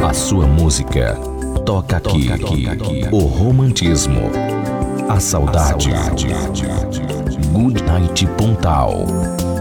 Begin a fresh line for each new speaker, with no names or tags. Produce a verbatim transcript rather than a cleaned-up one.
A sua música toca aqui, o romantismo, a saudade. Good Night Pontal.